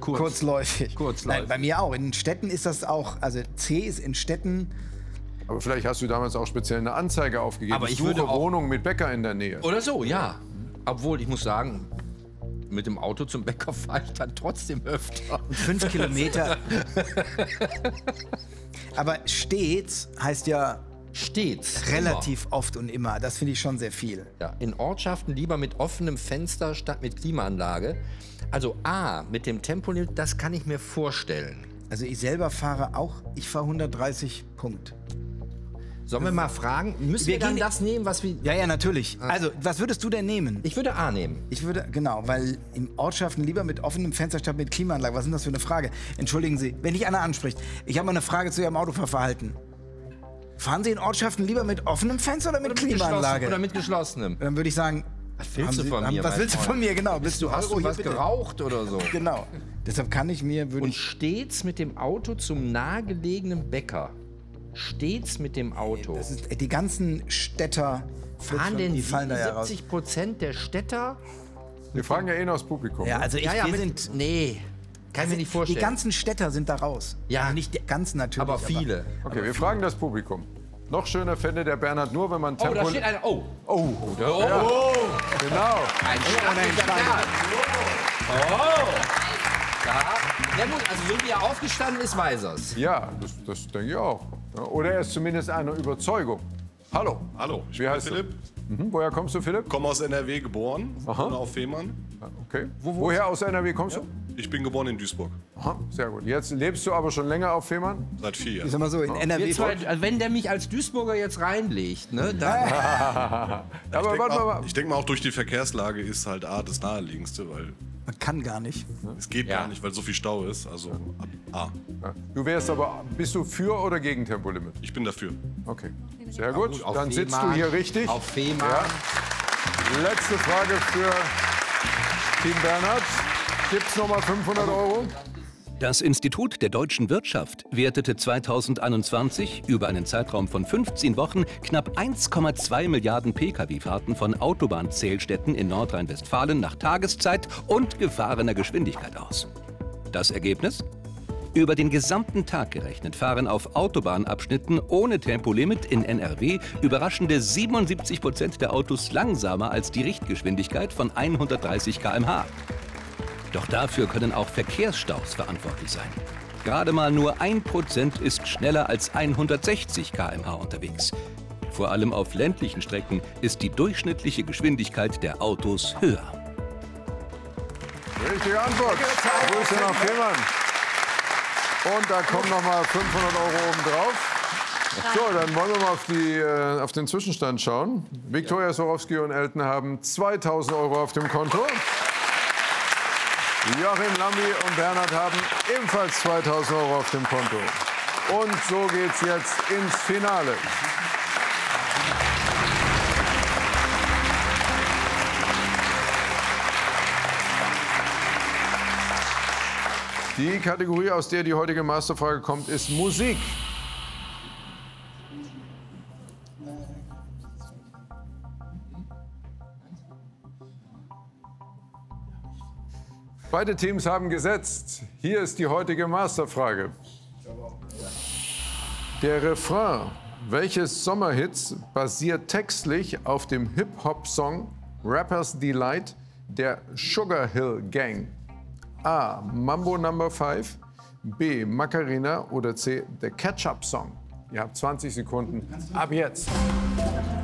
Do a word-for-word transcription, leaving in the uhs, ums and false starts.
kurz. kurzläufig. Kurzläufig. Nein, bei mir auch. In Städten ist das auch, also C ist in Städten. Aber vielleicht hast du damals auch speziell eine Anzeige aufgegeben. Aber ich Suche würde auch- Wohnung mit Bäcker in der Nähe. Oder so, ja. Obwohl, ich muss sagen, mit dem Auto zum Bäcker fahre ich dann trotzdem öfter. Fünf Kilometer. Aber stets heißt ja Stets. relativ oft und immer. Das finde ich schon sehr viel. Immer. Ja, in Ortschaften lieber mit offenem Fenster statt mit Klimaanlage. Also A, mit dem Tempolimit, das kann ich mir vorstellen. Also ich selber fahre auch, ich fahre hundertdreißig, Punkt. Sollen wir mal fragen, müssen wir, Wir dann gehen- das nehmen, was wir... Ja, ja, natürlich. Also, was würdest du denn nehmen? Ich würde A nehmen. Ich würde, genau, weil in Ortschaften lieber mit offenem Fenster statt mit Klimaanlage. Was ist denn das für eine Frage? Entschuldigen Sie, wenn dich einer anspricht. Ich habe mal eine Frage zu Ihrem Autofahrverhalten. Fahren Sie in Ortschaften lieber mit offenem Fenster oder mit Oder mit Klimaanlage? geschlossen- Oder mit geschlossenem. Dann würde ich sagen, Was willst haben du Sie- von haben- mir, Was mein willst du Freund? von mir, genau? Bist du Hast Euro du hier was bitte? geraucht oder so? Genau. Deshalb kann ich mir, würde Und ich... stets mit dem Auto zum nahegelegenen Bäcker. Stets mit dem Auto. Das ist, die ganzen Städter, Fahren denn die fallen da ja raus. siebenundsiebzig Prozent der Städter? Wir fragen ja eh noch das Publikum. Ja, also ich, Ja, ja, wir mit, sind... nee, kann ich mir nicht vorstellen. Die ganzen Städter sind da raus. Ja. nicht die ganzen natürlich. aber viele. Okay, wir fragen das Publikum. Noch schöner fände der Bernhard nur, wenn man Oh, Tempo... da steht einer. Oh, Oh, oh, da, oh, ja, oh. genau. Ein stattlicher Kerl. Oh. Ja. Ja gut, also so wie er aufgestanden ist, weiß er's. Ja, das, das denke ich auch. Ja, oder er ist zumindest eine Überzeugung. Hallo. Hallo, ich Wie bin heißt du? Philipp, Mhm, woher kommst du, Philipp? komme aus N R W geboren, Aha. wohne auf Fehmarn. Okay. Woher aus N R W kommst du? Ich bin geboren in Duisburg, Aha, sehr gut. Jetzt lebst du aber schon länger auf Fehmarn? seit vier Ich Jahren. sag mal so, in N R W... Wir zwei, also wenn der mich als Duisburger jetzt reinlegt, ne, dann... Aber Ich warte denke mal. mal, ich denk mal, auch durch die Verkehrslage ist halt A das naheliegendste, weil Man kann gar nicht. es geht Ja. gar nicht, weil so viel Stau ist. Also ab A. Du wärst aber, bist du für oder gegen Tempolimit? Ich bin dafür. Okay, sehr gut. Auf Dann sitzt du Fehmarn, hier richtig. Auf Fehmarn. Ja. Letzte Frage für Team Bernhard. Gibt's noch mal fünfhundert Euro? Das Institut der deutschen Wirtschaft wertete zweitausendeinundzwanzig über einen Zeitraum von fünfzehn Wochen knapp eins Komma zwei Milliarden Pkw-Fahrten von Autobahnzählstätten in Nordrhein-Westfalen nach Tageszeit und gefahrener Geschwindigkeit aus. Das Ergebnis? Über den gesamten Tag gerechnet fahren auf Autobahnabschnitten ohne Tempolimit in N R W überraschende siebenundsiebzig Prozent der Autos langsamer als die Richtgeschwindigkeit von hundertdreißig Kilometer pro Stunde. Doch dafür können auch Verkehrsstaus verantwortlich sein. Gerade mal nur ein Prozent ist schneller als hundertsechzig Kilometer pro Stunde unterwegs. Vor allem auf ländlichen Strecken ist die durchschnittliche Geschwindigkeit der Autos höher. Richtige Antwort. Grüße nach Fehmarn. Und da kommen noch mal fünfhundert Euro oben drauf. So, dann wollen wir mal auf, die, äh, auf den Zwischenstand schauen. Viktoria Sorowski und Elton haben zweitausend Euro auf dem Konto. Joachim Lambi und Bernhard haben ebenfalls zweitausend Euro auf dem Konto. Und so geht's jetzt ins Finale. Die Kategorie, aus der die heutige Masterfrage kommt, ist Musik. Beide Teams haben gesetzt. Hier ist die heutige Masterfrage. Der Refrain welches Sommerhits basiert textlich auf dem Hip-Hop-Song Rapper's Delight der Sugar Hill Gang? A. Mambo Number five, B. Macarena oder C. The Ketchup Song? Ihr habt zwanzig Sekunden ab jetzt.